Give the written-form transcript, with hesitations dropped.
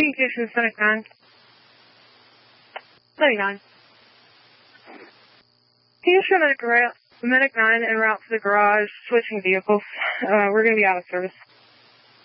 Communications, Medic 9. 99. Can you show Medic 9 en route to the garage, switching vehicles? We're going to be out of service.